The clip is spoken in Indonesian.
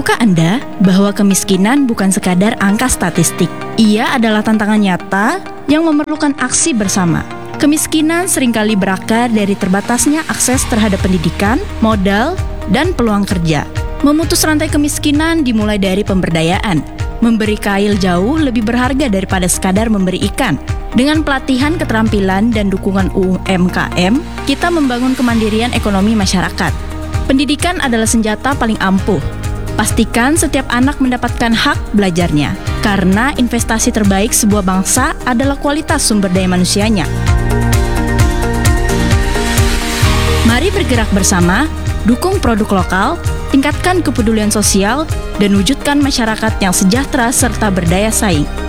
Tahukah Anda bahwa kemiskinan bukan sekadar angka statistik? Ia adalah tantangan nyata yang memerlukan aksi bersama. Kemiskinan seringkali berakar dari terbatasnya akses terhadap pendidikan, modal, dan peluang kerja. Memutus rantai kemiskinan dimulai dari pemberdayaan. Memberi kail jauh lebih berharga daripada sekadar memberi ikan. Dengan pelatihan keterampilan dan dukungan UMKM, kita membangun kemandirian ekonomi masyarakat. Pendidikan adalah senjata paling ampuh. Pastikan setiap anak mendapatkan hak belajarnya, karena investasi terbaik sebuah bangsa adalah kualitas sumber daya manusianya. Mari bergerak bersama, dukung produk lokal, tingkatkan kepedulian sosial, dan wujudkan masyarakat yang sejahtera serta berdaya saing.